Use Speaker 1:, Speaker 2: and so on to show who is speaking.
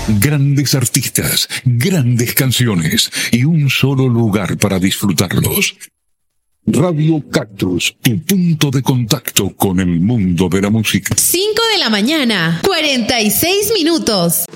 Speaker 1: Grandes artistas, grandes canciones y un solo lugar para disfrutarlos. Radio Cactus, tu punto de contacto con el mundo de la música.
Speaker 2: 5 de la mañana, 46 minutos.